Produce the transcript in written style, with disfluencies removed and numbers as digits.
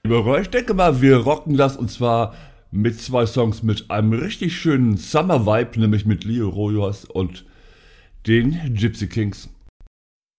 Ich denke mal, wir rocken das und zwar mit 2 Songs mit einem richtig schönen Summer-Vibe, nämlich mit Leo Rojas und den Gypsy Kings.